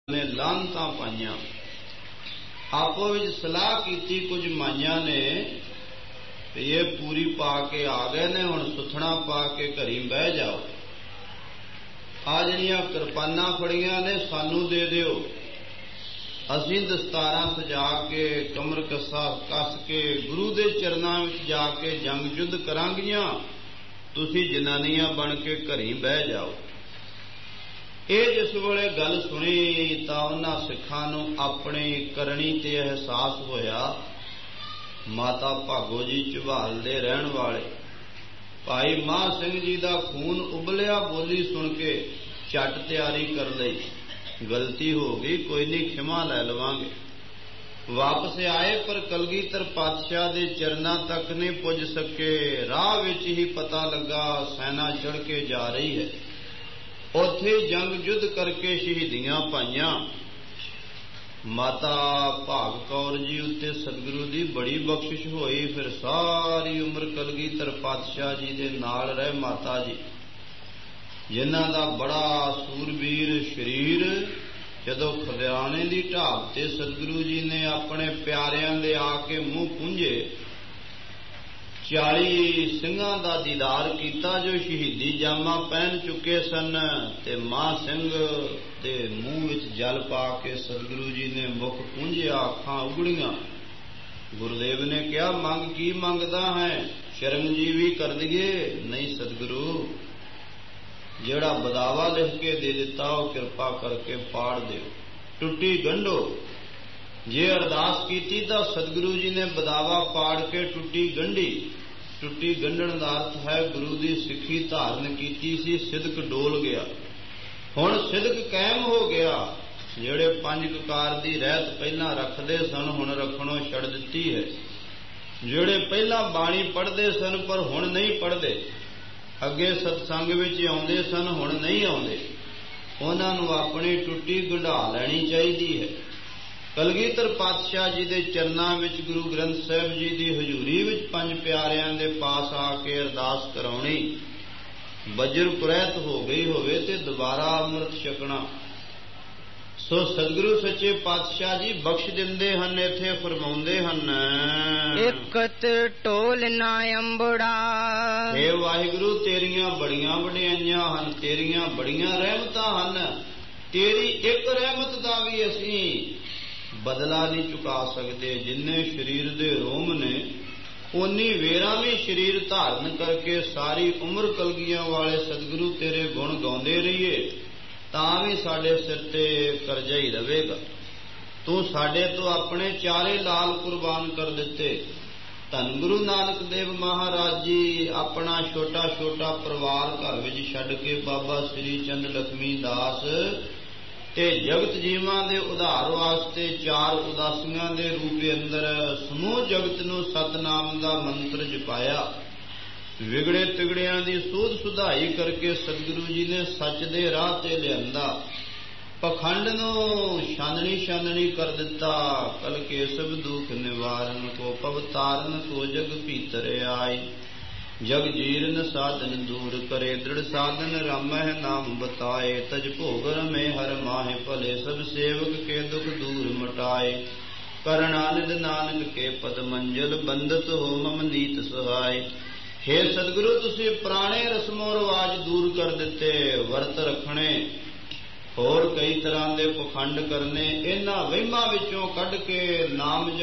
ने लानतां पाईयां। आपो विच सलाह कीती कुछ माइयां ने ये पूरी पा के आ गए ने, हुण सुथना पा के घरी बह जाओ। आ जिहड़ियां किरपानां फड़ियां ने सानू दे दिओ, असीं दस्तारां सजा के कमर कसा कस के गुरु दे चरनां विच जाके जंग युद्ध करांगियां, तुसीं जनानियां बन के घरी बह जाओ। ये जिस वेले गल सुनी तां उन्हां सिखां नूं अपनी करनी ते एहसास होया। माता भागो जी झबाल दे रहण वाले भाई मान सिंह जी दा खून उबलिया बोली सुन के झट तैयारी कर लई, गलती हो गई कोई नहीं, क्षमा लै लवांगे। वापस आए पर कलगीधर पातशाह दे चरनां तक नहीं पुज सके। राह विच ही पता लगा सैना चढ़ के जा रही है। उत्थे जंग युद्ध करके शहीदियां पाईयां। माता भाग कौर जी उत्ते सतगुरु दी बड़ी बख्शिश होई। फिर सारी उम्र कलगीधर पातशाह जी दे नाल रहे माता जी, जिन्हां दा बड़ा सूरबीर शरीर। जदों खलियाणे दी ढाब ते सतगुरु जी ने अपने प्यारियां दे आके मूँह पूंझे, 40 ਸਿੰਘਾਂ ਦਾ दीदार किया जो शहीदी जामा पहन चुके सन। ते मां सिंह दे मूँह विच जल पा के सतगुरु जी ने मुख पूंझिया, अखां उगड़ियां। गुरुदेव ने कहा मंग की मंगदा है, शर्मजीवी कर दिए। नहीं सतगुरु, जेड़ा बदावा लिख के दे दिता वो कृपा करके पाड़ दो, टुट्टी गंढो। जे अरदास की तो सतगुरु जी ने बदावा पाड़ के टुट्टी गंढी। टुट्टी गंढण का अर्थ है गुरु की सिक्खी धारण की सी, सिदक डोल गया। हुण सिदक कायम हो गया। जेड़े 5 ककार की रहत पहला रखते सन हुण रखणों छड़ दिती है। जेड़े पहला बाणी पढ़ते सन पर हुण नहीं पढ़ते, अगे सत्संग विच आउंदे सन हुण नहीं आउंदे, उन्हां नूं अपनी टुट्टी गंढा लैनी चाहिदी है। कलगीधर पातशाह जी के चरनां विच गुरु ग्रंथ साहिब जी की हजूरी विच 5 प्यारियां दे पास आके अरदास कराउणी। बजर पुरैत हो गई होवे ते दोबारा अमृत छकना। सो सतगुरु सच्चे पातशाह जी बख्श दिंदे हन। इत्थे फरमाउंदे हन, इकत टोल ना अंबड़ा। हे वाहिगुरु तेरियां बड़ियां वडियाइयां हन, तेरियां बड़ियां रहमतां हन। तेरी एक रहमत दा भी असीं बदला नहीं चुका सकते। जिन्ने शरीर दे रोम ने उन्नी वेरा भी शरीर धारण करके सारी उम्र कलगियां वाले सतगुरु तेरे गुण गाउंदे रहिए, तां भी साडे सिर ते करजा ही रहेगा। तू साडे तो अपने 4 लाल कुर्बान कर दिते। धन गुरु नानक देव महाराज जी अपना छोटा छोटा परिवार घर विच छड्ड के बाबा श्री चंद लक्ष्मी दास ते जगत जीवां दे उधार वास्ते 4 उदासियां दे रूप अंदर समूह जगत नूं सतनाम दा मंत्र जपाया। विगड़े तिगड़ियां दी सूध सुधाई करके सतगुरु जी ने सच दे राह ते लियांदा। पखंड नूं छाननी छाननी कर दिता। कल केसव दुख निवारण को पवतारन को जग भीतर आई। जग जीर्ण साधन दूर करे, दृढ़ साधन रामह नाम बताए। तज भोगर में हर माहे भले, सब सेवक के दुख दूर मटाए। करणानिध नानक के पद मंजल, बंदत हो मम नीत सहाय। हे सतगुरु तुसी पुराने रस्मों रिवाज दूर कर दिते। वर्त रखने होर कई तरह के पखंड करने, इन्हां वहिमां विचों कढ के नाम